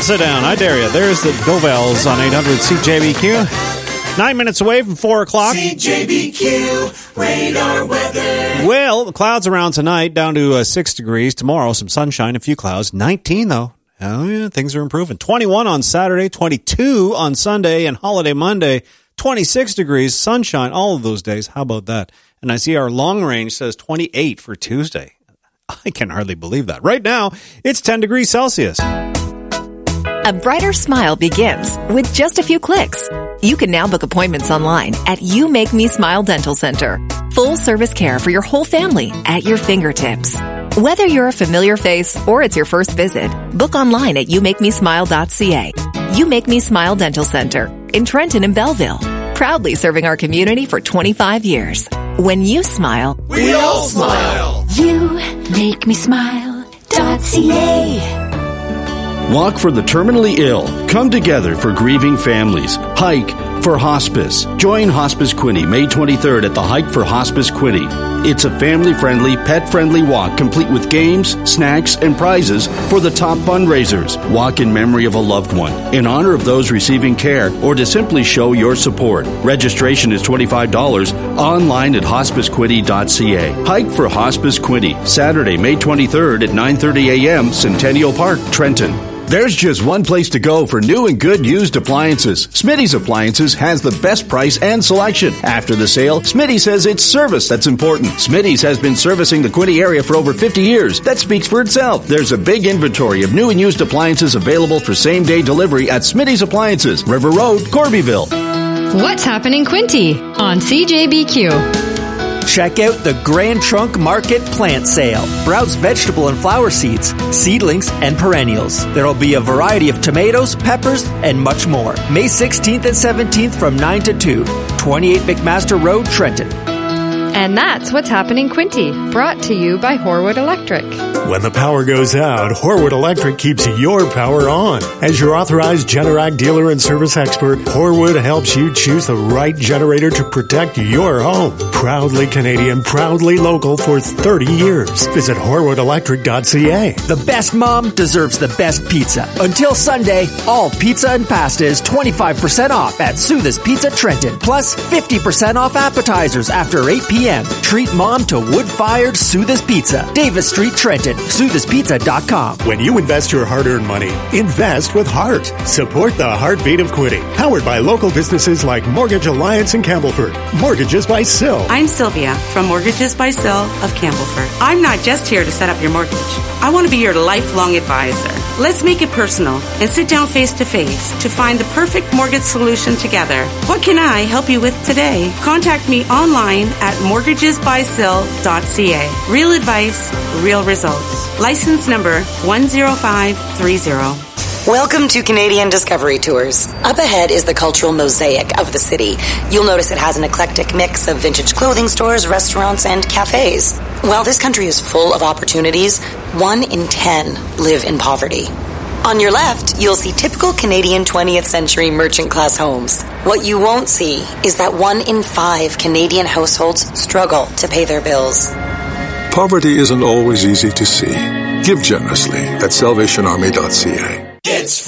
sit down. I dare you. There's the Dovels on 800 CJBQ. 9 minutes away from 4 o'clock. CJBQ radar weather. Well, the clouds around tonight, down to 6 degrees. Tomorrow, some sunshine, a few clouds. 19, though. Oh, yeah, things are improving. 21 on Saturday, 22 on Sunday, and holiday Monday, 26 degrees, sunshine, all of those days. How about that? And I see our long range says 28 for Tuesday. I can hardly believe that. Right now, it's 10 degrees Celsius. A brighter smile begins with just a few clicks. You can now book appointments online at You Make Me Smile Dental Center. Full service care for your whole family at your fingertips. Whether you're a familiar face or it's your first visit, book online at youmakemesmile.ca. You Make Me Smile Dental Center in Trenton and Belleville. Proudly serving our community for 25 years. When you smile, we all smile. YouMakeMeSmile.ca. Walk for the terminally ill. Come together for grieving families. Hike for Hospice. Join Hospice Quinte May 23rd at the Hike for Hospice Quinte. It's a family-friendly, pet-friendly walk complete with games, snacks, and prizes for the top fundraisers. Walk in memory of a loved one, in honor of those receiving care, or to simply show your support. Registration is $25 online at hospicequinte.ca. Hike for Hospice Quinte, Saturday, May 23rd at 9:30 a.m., Centennial Park, Trenton. There's just one place to go for new and good used appliances. Smitty's Appliances has the best price and selection. After the sale, Smitty says it's service that's important. Smitty's has been servicing the Quinte area for over 50 years. That speaks for itself. There's a big inventory of new and used appliances available for same-day delivery at Smitty's Appliances, River Road, Corbyville. What's happening Quinte on CJBQ? Check out the Grand Trunk Market Plant Sale. Browse vegetable and flower seeds, seedlings, and perennials. There will be a variety of tomatoes, peppers, and much more. May 16th and 17th from 9 to 2. 28 McMaster Road, Trenton. And that's What's Happening Quinte, brought to you by Horwood Electric. When the power goes out, Horwood Electric keeps your power on. As your authorized Generac dealer and service expert, Horwood helps you choose the right generator to protect your home. Proudly Canadian, proudly local for 30 years. Visit HorwoodElectric.ca. The best mom deserves the best pizza. Until Sunday, all pizza and pasta is 25% off at Sooth's Pizza Trenton. Plus 50% off appetizers after 8 p.m. Treat mom to wood-fired Sooth's Pizza. Davis Street, Trenton. Sooth'sPizza.com. When you invest your hard-earned money, invest with heart. Support the heartbeat of Quinte. Powered by local businesses like Mortgage Alliance in Campbellford. Mortgages by Sill. I'm Sylvia from Mortgages by Sill of Campbellford. I'm not just here to set up your mortgage. I want to be your lifelong advisor. Let's make it personal and sit down face-to-face to find the perfect mortgage solution together. What can I help you with today? Contact me online at mortgagesbysill.ca. Real advice, real results. License number 10530. Welcome to Canadian Discovery Tours. Up ahead is the cultural mosaic of the city. You'll notice it has an eclectic mix of vintage clothing stores, restaurants, and cafes. While this country is full of opportunities, 1 in 10 live in poverty. On your left, you'll see typical Canadian 20th century merchant class homes. What you won't see is that 1 in 5 Canadian households struggle to pay their bills. Poverty isn't always easy to see. Give generously at salvationarmy.ca. It's